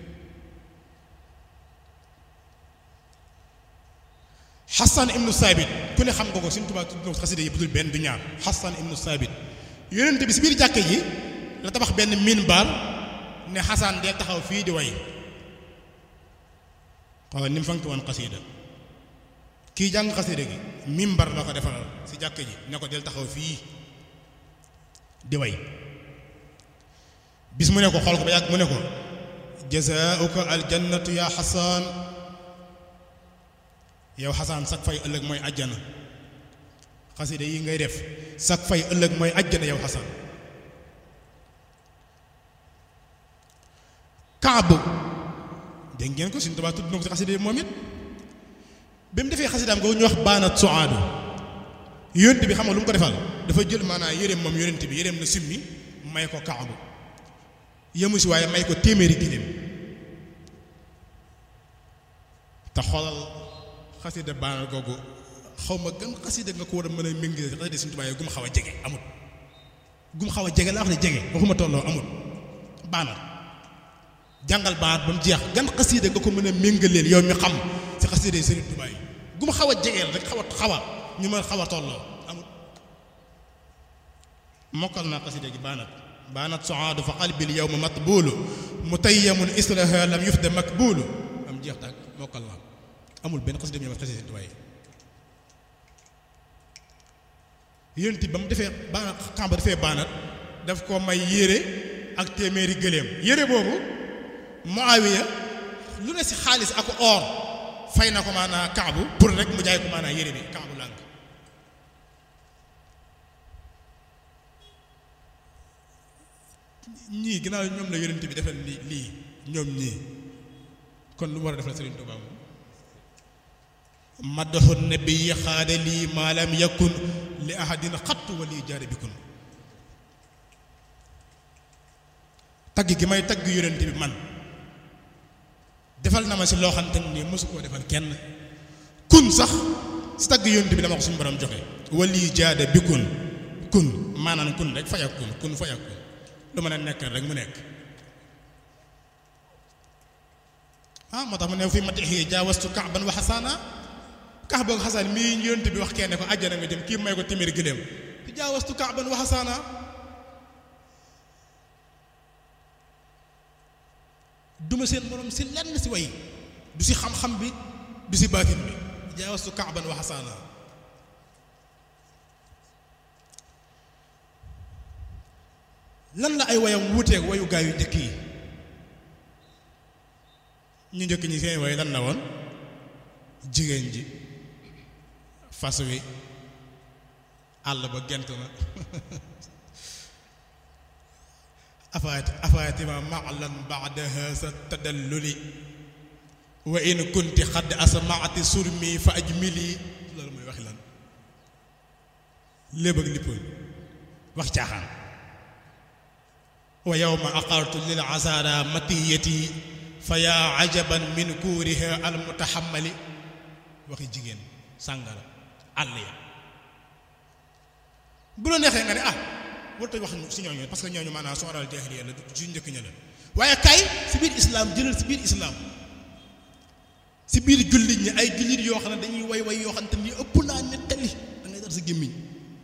Xasan ibnu Saabit ku ne xam nga ko Sëriñ Tuubaa tudd na xasida yi budul benn du ñaar Xasan ibnu Saabit yonent bi ci biir jàkke ji la tabax benn minbar ne Xasan dee taxaw fii di way xaw ni mu fank woon xasida kii jàng xasida gi mimbar la ko defaral ci jàkk ji ne ko del taxaw fii di way bis mu ne ko xool ko ba yàgg mu ne ko jazaauka aljannatu ya xasan yow xasan sak fay ëllëg mooy ajjana xasida yi ngay def sak fay ëllëg mooy ajjana yow xasan Kaabu dégg ngeen ko Sëriñ Tuubaa tudd na ko ci xasida yi moom it bi mu defee xasidaam nga ñu wax baanat suaadu yonent bi xam nga lu mu ko defal dafa jël maanaam yéreem moom yonent bi yéreem na simmi may ko Kaabu yemu si waaye may ko téeméeri giléem te xoolal xasida baanat googu xaw ma gën xasida nga ko war a mën a méngale xasida Sëriñ Tuubaa gu mu xaw a jege amut gu mu xaw a jege laa wax ne jege waxuma tolloo amut baanat jàngal baanat ba mu jeex gan xasida nga ko mën a méngaleel yow mi xam ci xasida Sëriñ Tuubaa yi gu ma xaw a jegeel rek xaw a xaw a ñu mën xaw a tolloo amul mokkal naa xasida gi baanat baanat suaadu fa qalbi al yawma matbuulu mutayyamun islaha lam yufda makbuulu am jeex taag mokkal naa amul benn xasida ñu xasida Sëriñ Tuubaa yi yonent ba mu defee baanat kamba defee baanat daf ko may yére ak téeméeri gëléem yére boobu Muawiya lu ne ci xaalis ak or fay na ko maanaa Kaabu pour rek mu jaay ko maanaa yére bi Kaabu lànk ñii ginnaaw ñoom la yonent bi defal lii lii ñoom ñii kon lu mu war a defal Sëriñ Tuubaa moom maddahu nabi xaada lii maa lam yakun li ahadin xattu wa lii jaare bikun tagg gi may tagg yonent bi man defal na ma si loo xamante ni mosu koo defal kenn kun sax si tagg yonent bi dama ko suñu borom joxe wali jaada bi kun kun maanaam kun rek fay ak kun kun fay ak kun lu mën a nekk rek mu nekk ah moo tax mu ne fi matihi jaawastu kaaban wa xasaana kax boog xasaan mii yonent bi wax kenn ko àjjana nga jëm kii may ko téeméeri gëléem jaawastu kaaban wa xasaana duma seen morom si lenn si way du si xam-xam bi du si baatin bi jaawastu kaaban wa xasaana lan la ay wayam wuuteeg wayu gaa yu njëkk yi ñu njëkk ñi seen way lan la woon jigéen ji fas wi àll ba gent na afaati afaatima maalan baadaha sa tadalluli wa in kunti xadd asmaati surmi fa ajmili loolu waxi lan léeb ak lippoon wax caaxaan wa yawma aqartu lil asara matiyati fa yaa ajaban min kuuriha al mutahammali waxi jigéen sàngara àll ya bu la neexee nga ne ah warut a wax si ñooñu parce que ñooñu maanaam soo waral jaahiliya la du njëkk ña la waaye kay si biir islam jëlal si biir islam si biir jullit ñi ay jullit yoo xam ne dañuy way way yoo xam te ni ëpp naa nettali da ngay dar sa gémmiñ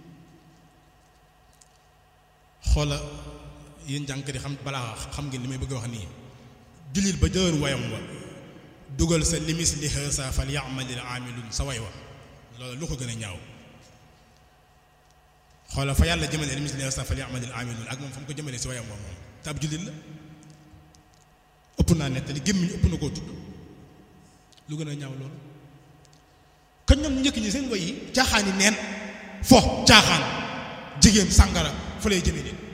xoola yéen jànk di xam balaa xam ngeen li may bëgg a wax nii jullit ba jëloon wayam wa dugal sa limis li xësa fal ya'malil aamilun sa way wa loolu lu ko gën a ñaaw xoola fa yàlla jëmale limis li xësa fal ya'malil aamilun ak moom fa mu ko jëmale si wayam wa moom te ab jullit la ëpp naa nettali gémmiñ ëpp na koo tudd lu gën a ñaaw loolu kañ ñoom njëkk ñi seen way yi caaxaan yi neen fo caaxaan jigéen sàngara fa lay jëme nit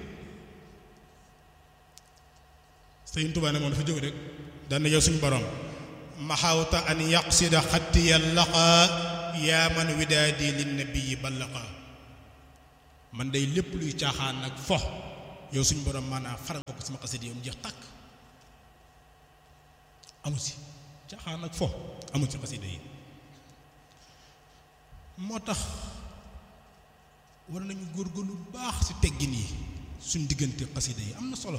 Sëriñ Tuubaa ne moom dafa jóg rek daan na yow suñu borom maxawta an yaqsida xattiya laqa yaa man widaadi lin nabiyyi ballaqa man day lépp luy caaxaan nag fo yow suñu borom maanaam faral ko sama xasida yow mu jeex tàkk amu si caaxaan nag fo amu ci xasida yi moo tax war nañu góorgóorlu baax ci teggin yi suñ diggante xasida yi am na solo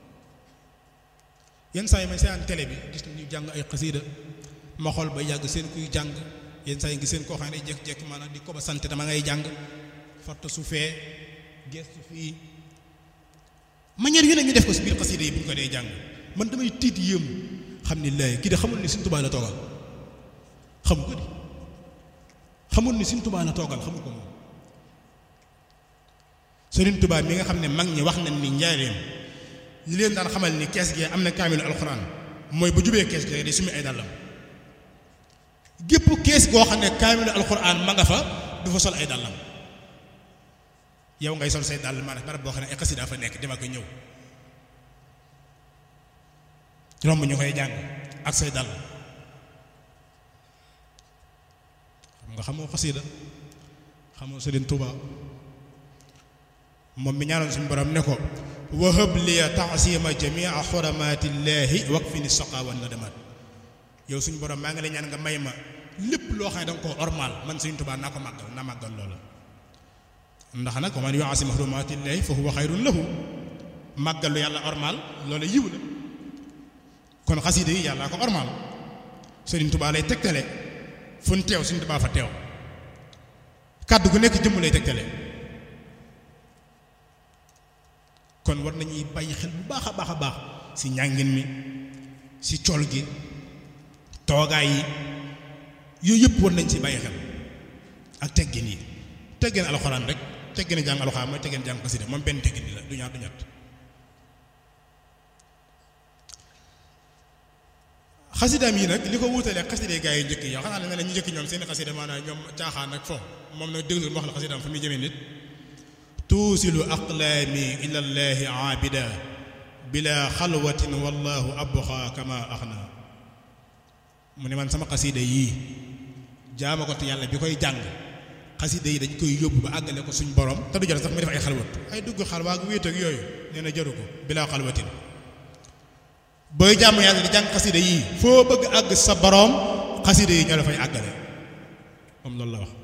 yenn saa yi may seetaan télé bi gis nañu jàng ay xasida ma xool ba yàgg seen kuy jàng yenn saa yi ngi seen koo xam ne day jékki-jékki maanaam di ko ba sant dama ngay jàng farta su fee gestu fii manière yu ne ñu def ko ci biir xasida yi bu ñu ko dee jàng man damay tiit yéemu xam ni laay kii de xamul ni Sëriñ Tuubaa la toogal xamu ko di xamul ni Sëriñ Tuubaa la toogal xamu ko moom Sëriñ Tuubaa mi nga xam ne mag ñi wax nañ ni njaareem yi leen daan xamal ni kees gi am na kaamilu alxuraan mooy bu jubee kees gi day sumi ay dàllam gépp kees goo xam ne kaamilu alxuraan ma nga fa du fa sol ay dàllam yow ngay sol say dàll maanaam barab boo xam ne ay xasida fa nekk dem ak ñëw romb ñu koy jàng ak say dàll xam nga xamoo xasida xamoo Sëriñ Tuubaa moom mi ñaanoon suñu borom ne ko wahab liya taasima jamia xuramaatillahi wakfini saqa wan nadamat yow suñu borom maa ngi lay ñaan nga may ma lépp loo xam ne danga koo ormal man Sëriñ Tuubaa naa ko màggal naa màggal loola ndax nag wa man yuasim xuramaatillahi fa huwa xayrun lahu màggal lu yàlla ormal loola yiw la kon xasida yi yàlla ko ormal Sëriñ Tuubaa lay tegtale fu ñu teew Sëriñ Tuubaa fa teew kàddu gu nekk jëmm lay tegtale kon war nañuy bàyyi xel bu baax a baax a baax ci njàngin mi ci col gi toogaay yi yooyu yëpp war nañ ci bàyyi xel ak teggin yi teggin alxuraan rek teggin jàng alxuraan mooy teggin jàng xasida moom benn teggin la du ñaar du ñett xasidaam yi nag li ko wuutalee xasida gaa yi njëkk yi yow xanaa ne ne ñu njëkk ñoom seen xasida maanaam ñoom caaxaan ak fo moom nag déglu ma wax la xasidaam fa muy jëmee nit tuusilu aqlaami ila llahi aabida bila xalwatin wallahu abqa kama axna mu ne man sama xasida yii jaama ko te yàlla bi koy jàng xasida yi dañ koy yóbbu ba àggale ko suñ borom te du jar sax mu def ay xalwat ay dugg xalwaa gu wéet ak yooyu nee na jaru ko bila xalwatin booy jàmm yàlla di jàng xasida yii foo bëgg àgg sa borom xasida yi ñoo la fay àggale moom loolu la wax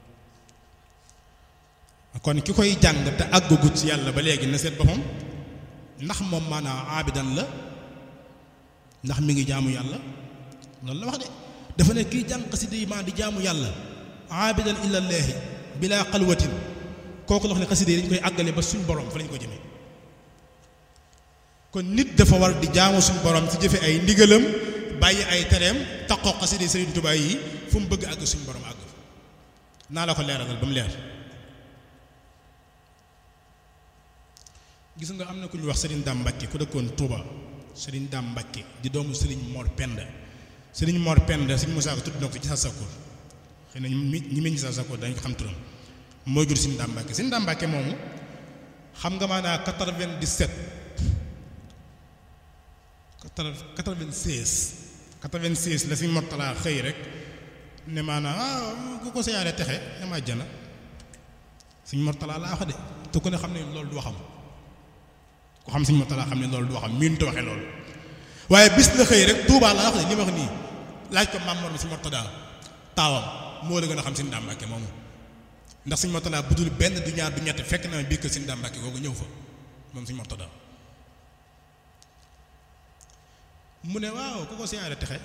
kon ki koy jàng te àggagut ci yàlla ba léegi na seet boppam ndax moom maanaam aabidan la ndax mi ngi jaamu yàlla loolu la wax de dafa ne kiy jàng xasida yi maa di jaamu yàlla aabidan illallaahi bila xalwatin kooku la wax ne xasida yi dañ koy àggale ba suñ borom fa lañ ko jëmee kon nit dafa war di jaamu suñ borom ci jëfe ay ndigalam bàyyi ay tereem taqoo xasida yi Sëriñ Tuubaa yi fu mu bëgg àgg suñ borom àgg naa la ko leeralal ba mu leer gis nga am na ku ñu wax Sëriñ Daam Mbàkke ku dëkkoon Touba Sëriñ Daam Mbàkke di doomu Sëriñ Mor Penda Sëriñ Mor Penda Sëriñ Musaa ko tudd na ko ci sa sakkoor xëy na ñi meñ ci sa sakkoor dañ ko xam turam moo jur Sëriñ Daam Mbàkke Sëriñ Daam Mbàkke moomu xam nga maanaam quatre-vingt-dix-sept quatre-vingt-seize quatre-vingt-seize la Sëriñ Mortala xëy rek ne maanaam ah ku ko siyaare texe ne ma jana Sëñ Murtala laa wax de te ku ne xam ne loolu du waxam ku xam Sëñ Murtala xam ne loolu du waxam miin te waxee loolu waaye bis la xëy rek Tuubaa laa wax de li ma wax nii laaj ko Maam Mor mi Sëñ Murtala taawam moo la gën a xam Sëñ Daam Mbàkke moomu ndax Sëñ Murtala bu dul benn du ñaar du ñett fekk na ma biir kër Sëñ Daam Mbàkke googu ñëw fa moom Sëñ Murtala mu ne waaw ku ko siyaare texe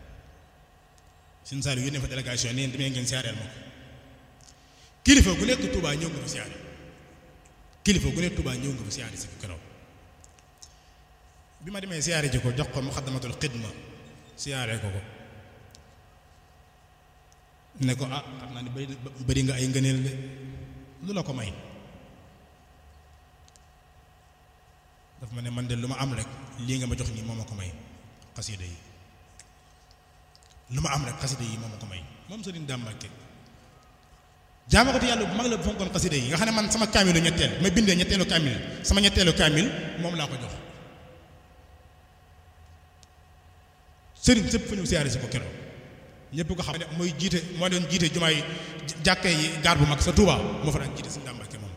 Sëñ Saaliw yónnee fa délégation nii demee ngeen siyaareel ma ko kilifa gu nekk Touba ñëw nga fa siyaare kilifa gu nekk Touba ñëw nga fa siyaare si keroog bi ma demee siyaare ji ko jox ko muxaddamatul xidma siyaare ko ko ne ko ah xam naa ni bëri bëri nga ay ngëneel de lu la ko may daf ma ne man de lu ma am rek lii nga ma jox nii moo ma ko may xasida yi lu ma am rek xasida yi moo ma ko may moom Sëriñ Daam Mbàkke jaamakatu yàlla bu mag la bu fonkoon xasida yi nga xam ne man sama kaamilu ñetteel ma bindee ñetteelu kaamil sama ñetteelu kaamil moom laa ko jox sëriñ sëpp fa ñëw siyaare si ko keroog ñëpp ko xam ne mooy jiite moo doon jiite jumaay jàkke yi gaar bu mag sa Touba moo fa daan jiite Sëriñ Daam Mbàkke moom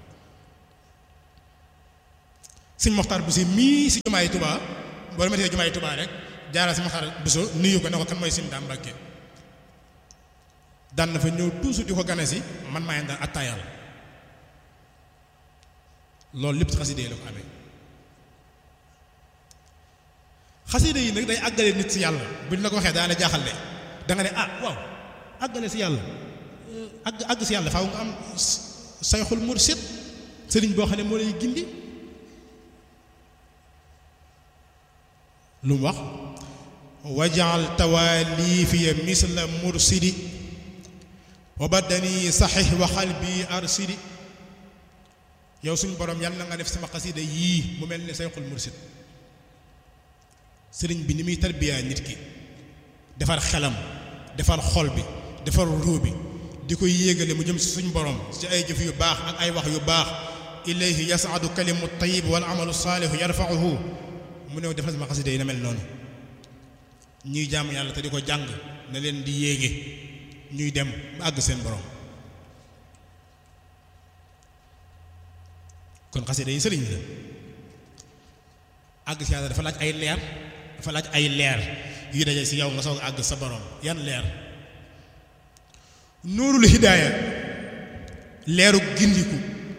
Sëriñ Moxtaar bu si mii si jumaay Touba boo demetee jumaay Touba rek jaaral si Moxtaar Buso nuyu ko ne ko kan mooy Sëriñ Daam Mbàkke daan na fa ñëw toujours di ko gane si man maa ngi daan attaayal loolu lépp ci xasida yi la ko amee xasida yi nag day àggale nit si yàlla buñ la ko waxee daa la jaaxal de da nga ne ah waaw àggale si yàlla àgg àgg si yàlla faaw nga am sayxul mursid sëriñ boo xam ne moo lay gindi lu mu wax wajaal tawaalifiya misla mursidi wa badani saxix wa xalbi arsidi yow suñu borom yàlla na nga def sama xasida yii mu mel ni sayxul mursid sëriñ bi ni muy tarbiyaa nit ki defar xelam defar xol bi defar ruu bi di koy yéegale mu jëm si suñu borom ci ay jëf yu baax ak ay wax yu baax ilayhi yasaadu kalimu tayyib wal amalu saalihu yarfauhu mu ne defal sama xasida yi na mel noonu ñuy jaamu yàlla te di ko jàng na leen di yéege ñuy dem ba àgg seen borom kon xasida yi sëriñ la àgg si yàlla dafa laaj ay leer dafa laaj ay leer yu daje si yow nga soog àgg sa borom yan leer nuurul hidaaya leeru gindiku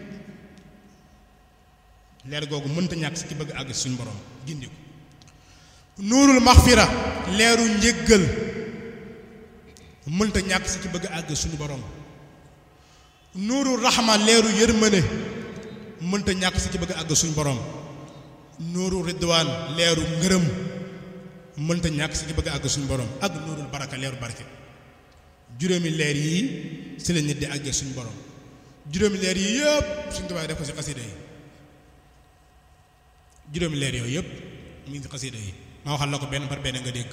leer googu mënta ñàkk si ci bëgg àgg si suñu borom gindiku nuurul maxfira leeru njëggal mënta ñàkk si ci bëgg àgg suñu borom nuurul raxma leeru yërmande mënta ñàkk si ci bëgg àgg suñu borom nuurul ridwaan leeru ngërëm mënta ñàkk si ci bëgg àgg suñu borom ak nuurul baraka leeru barke juróomi leer yii si la nit di àggee suñu borom juróomi leer yii yëpp suñu tubaab def ko si xasida yi juróomi leer yooyu yëpp mu ngi si xasida yi ma waxal la ko benn par benn nga dégg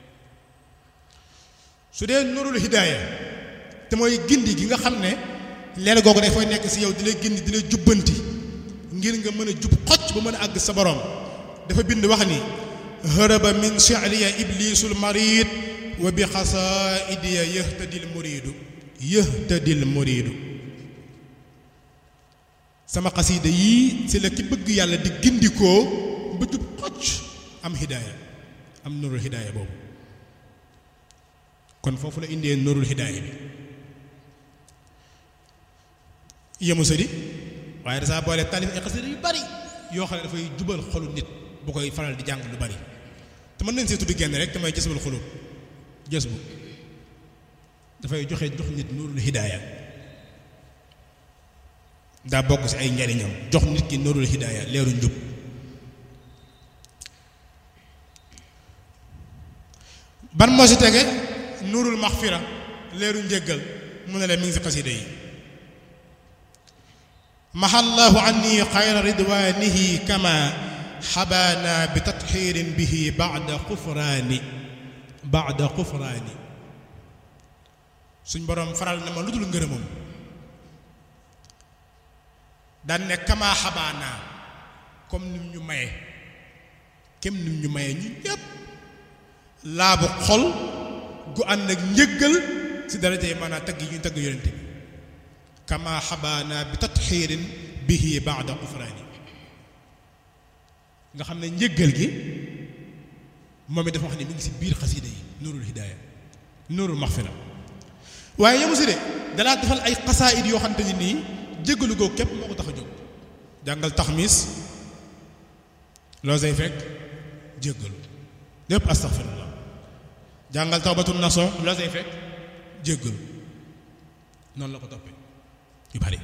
su dee nuurul hidaaya te mooy gindi gi nga xam ne leer googu dafay nekk si yow di la gindi di la jubbanti ngir nga mën a jub xocc ba mën a àgg sa borom dafa bind wax ni hërëba min shi'riya iblisul marid wa bi xasaidiya yëhtadil muridu yëhtadil muridu sama xasida yii si la ki bëgg yàlla di gindikoo ba jub xocc am hidaaya am nurul hidaaya boobu kon foofu la indee nurul hidaaya bi yemu sëdi waaye dasaa boole taalif ay xasida yu bari yoo xam ne dafay jubal xolu nit bu koy faral di jàng lu bari te mën nañ see tudd genn rek te may jësbul xulub jës bu dafay joxe jox nit nurul hidaaya daa bokk ci ay njariñam jox nit ki nurul hidaaya leeru njub ban moo ci tege nurul maxfira leeru njéggal mu ne leen mi ngi ci xasida yi mahallahu anni xayra ridwanihi kama xabaana bi tatxiirin bihi baada xufraani baada xufraani suñ boroom faral na ma lu dul ngërëmam daan ne kama xabaana comme nim ñu maye kem nim ñu maye ñu ñépp laabu xol gu ànd ak njëggal si daraja yi maanaam tagg yi ñu tagg yonent bi kama xabaana bi tatxiirin bihi baada ufraani nga xam ne njëggal gi moom it dafa wax ne mi ngi si biir xasiida yi nuurul hidaaya nuurul maxfira waaye yemu si de dalaa defal ay xasaayid yoo xamante ni nii jéggalu googu képp moo ko tax a jóg jàngal taxmis loo say fekk jéggalu lépp astaxfirullah jàngal tawbatun naso loo say fekk jéggalu noonu la ko toppee yu bari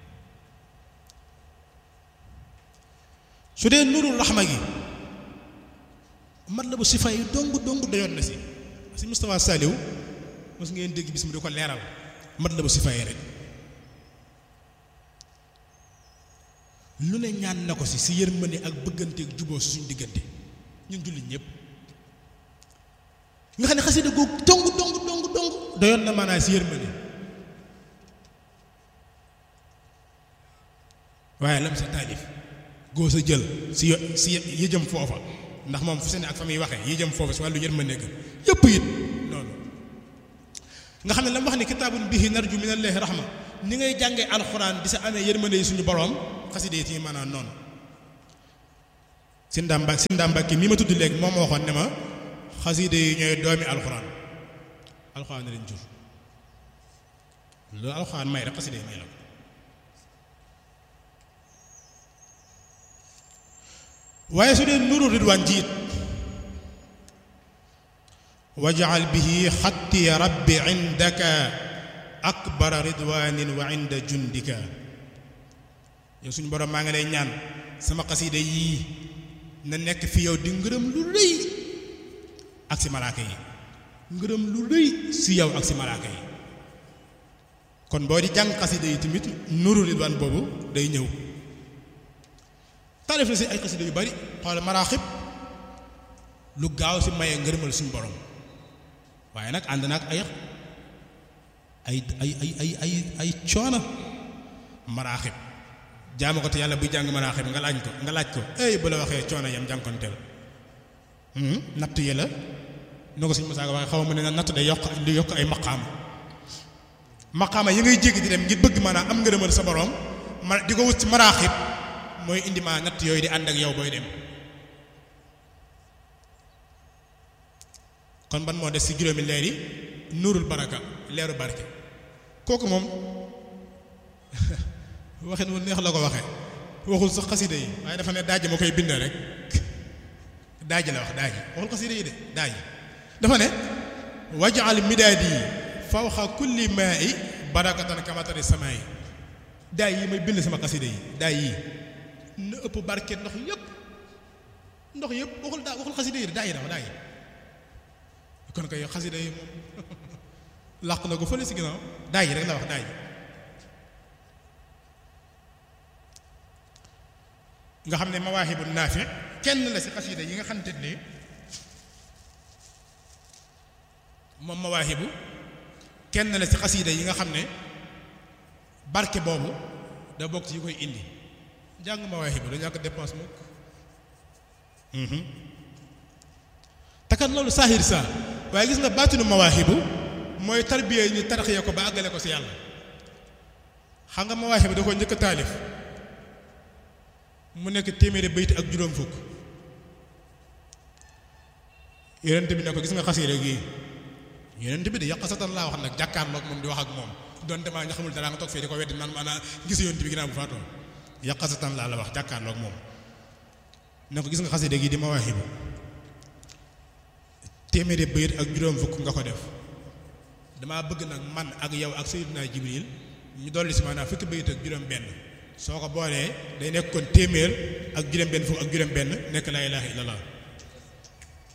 su dee nuurul raxma gi mat la bu sifa yi dong dong dayoon na si si Moustapha Saliou mos ngeen dégg bis mu di ko leeral mat la bu sifa yi rek lu ne ñaan na ko si si yërmande ak bëggante ak juboo si suñu diggante ñun jullit ñëpp nga xam ne xasida googu dong dong dong dong dayoon na maanaam si yërmande waaye lam sa taalif góor sa jël si si yëjëm foofa ndax moom fu seen ak fa muy waxee yëjëm foofa si wàllu yërmande ga yëpp it noonu nga xam ne la mu wax ne kitaabun bihi narju minallahi rahma ni ngay jàngee alxuraan di sa amee yërmande yi suñu boroom xasida yi ci maanaam noonu si ndàmba si ndàmba ki mi ma tudd léegi moom ma waxoon ne ma xasida yi ñooy doomi alxuraan alxuraan na leen jur loolu alxuraan may rek xasida yi may la ko waaye su dee nuru ridwaan jiit wajal bihi xatti rabbi indaka akbara ridwanin wa inda jundika yow suñu borom maa ngi lay ñaan sama xasida yii na nekk fi yow di ngërëm lu rëy ak si malaaka yi ngërëm lu rëy si yow ak si malaaka yi kon boo di jàng xasida yi tamit nuru ridwaan boobu day ñëw taalif na si ay xasida yu bari xool maraaxib lu gaaw si maye ngërëmal suñu borom waaye nag ànd naag ay ay ay ay ay ay ay coono maraaxib jaamu ko te yàlla buy jàng maraaxib nga laaj ko nga laaj ko ey bu la waxee coono yam jànkonteel natt yi la noo ko suñu Musaa waxee xaw ma ne natt day yokk di yokk ay maqaama maqaama yi ngay jéggi di dem ngir bëgg maanaam am ngërëmal sa borom ma di ko wut ci maraaxib mooy indi ma natt yooyu di ànd ak yow booy dem kon ban moo des ci juróomi leer yi nuurul baraka leeru barke kooku moom waxin wu neex la ko waxee waxul sax xasida yi waaye dafa ne daaji ma koy bind rek daaji la wax daaji waxul xasida yi de daaji dafa ne wajal midaadi fawqa kulli maa'i barakatan kamatari samaa'i daay yi may bind sama xasida yi daay yi na ëpp barke ndox yëpp ndox yëpp waxul daa waxul xasida yi daay yi dafa daay yi kon koy xasida yi moom làq na ko fële si ginnaaw daay yi rek la wax daay yi nga xam ne mawaahibu naafi kenn la si xasida yi nga xamante ni moom mawaahibu kenn la si xasida yi nga xam ne barke boobu da bokk ci yi koy indi jàng mawaahibu dañu ko dépense mukk takat loolu saahir saa waaye gis nga baatinu mawaahibu mooy tarbiya ñu taraxee ko ba àggale ko si yàlla xam nga mawaahibu da ko njëkk a taalif mu nekk téeméeri bayt ak juróom fukk yonent bi ne ko gis nga xasida gi yonent bi de yàq satan laa wax nag jàkkaarloog moom di wax ak moom donte maa nga xamul dara nga toog fii di ko weddi naan maanaam gis yonent bi ginnaaw bu faatoon yàq satan laa la wax jàkkaarloog moom ne ko gis nga xasida gi di mawaahibu téeméeri bayt ak juróom fukk nga ko def damaa bëgg nag man ak yow ak Sayyidina Jibril ñu dolli si maanaam fukki bayt ak juróom benn soo ko boolee day nekk kon téeméer ak juróom benn fukk ak juróom benn nekk laa ilaaha illallah